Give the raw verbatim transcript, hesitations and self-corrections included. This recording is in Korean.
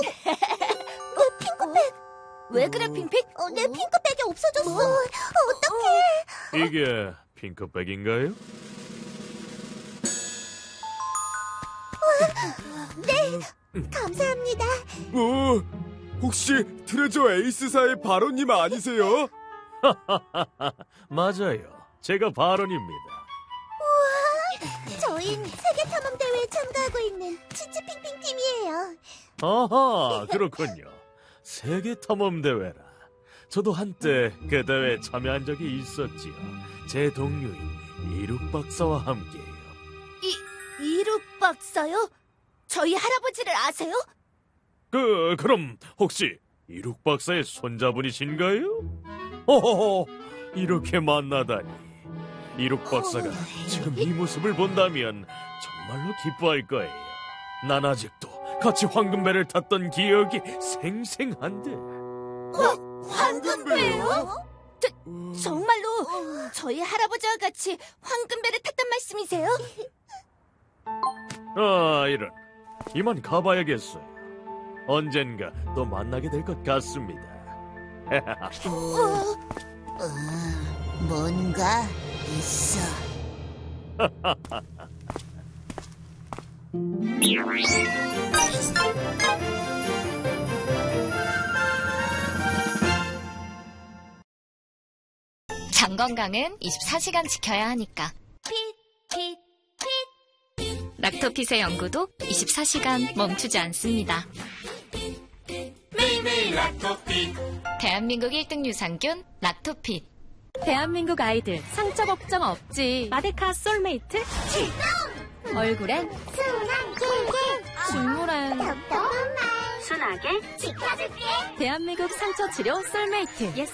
내 핑크백! 왜 그래, 핑핑? 어, 내 핑크백이 없어졌어. 뭐? 어떡해. 이게 핑크백인가요? 네, 감사합니다. 어, 혹시 트레저 에이스사의 바로님 아니세요? 맞아요. 제가 바론입니다. 저흰 세계 탐험 대회에 참가하고 있는 치치핑핑 팀이에요. 아하, 그렇군요. 세계 탐험 대회라. 저도 한때 그 대회에 참여한 적이 있었지요. 제 동료인 이륙 박사와 함께요. 이, 이륙 박사요? 저희 할아버지를 아세요? 그, 그럼 혹시 이륙 박사의 손자분이신가요? 호호호, 이렇게 만나다니. 이륙 박사가 지금 이 모습을 본다면 정말로 기뻐할 거예요. 난 아직도 같이 황금배를 탔던 기억이 생생한데. 황금배요? 저, 정말로 저희 할아버지와 같이 황금배를 탔단 말씀이세요? 아, 이런. 이만 가봐야겠어요. 언젠가 또 만나게 될 것 같습니다. 뭔가 있어. 장 건강은 이십사 시간 지켜야 하니까. 핏, 핏, 핏. 락토핏의 연구도 이십사 시간 멈추지 않습니다. 매일매일 락토핏. 대한민국 일 등 유산균 락토핏. 대한민국 아이들 상처 걱정 없지. 마데카 솔메이트 출동! 얼굴엔 순한 꿀꿀. 중물엔 덕덕한 말. 순하게 지켜줄게. 대한민국 상처 치료 솔메이트.